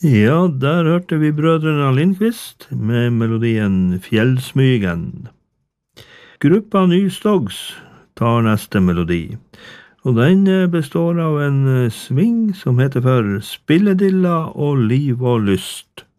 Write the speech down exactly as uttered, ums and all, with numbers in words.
Ja, der hørte vi brødrene Lindqvist med melodien Fjellsmygen. Gruppa Nysdogs tar neste melodi, og den består av en sving som heter for Spilledilla og liv og lyst.